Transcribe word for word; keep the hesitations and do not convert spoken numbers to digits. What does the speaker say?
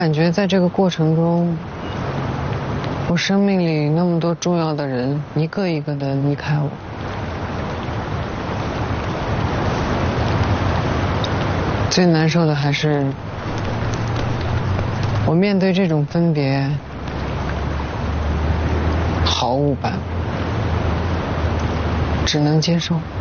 感觉在这个过程中，我生命里那么多重要的人，一个一个的离开我。最难受的还是，我面对这种分别毫无办法，只能接受。